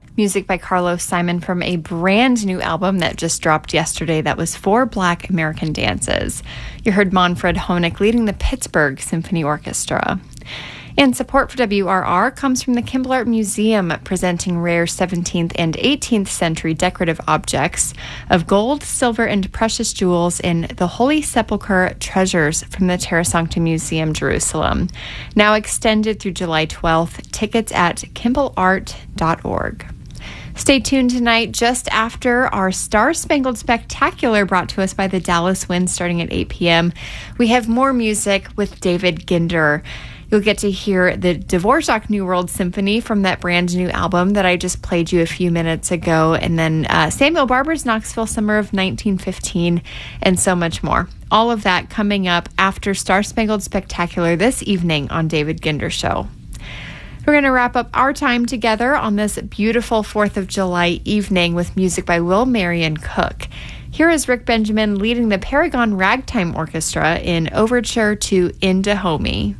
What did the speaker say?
Music by Carlos Simon from a brand new album that just dropped yesterday that was 4 Black American dances. You heard Manfred Honeck leading the Pittsburgh Symphony Orchestra. And support for WRR comes from the Kimball Art Museum, presenting rare 17th and 18th century decorative objects of gold, silver, and precious jewels in the Holy Sepulchre Treasures from the Terra Sancta Museum, Jerusalem. Now extended through July 12th. Tickets at kimballart.org. Stay tuned tonight just after our Star Spangled Spectacular brought to us by the Dallas Wind starting at 8 p.m. We have more music with David Ginder. You'll get to hear the Dvorak New World Symphony from that brand new album that I just played you a few minutes ago, and then Samuel Barber's Knoxville Summer of 1915, and so much more. All of that coming up after Star Spangled Spectacular this evening on David Ginder Show. We're going to wrap up our time together on this beautiful 4th of July evening with music by Will Marion Cook. Here is Rick Benjamin leading the Paragon Ragtime Orchestra in Overture to In Dahomey.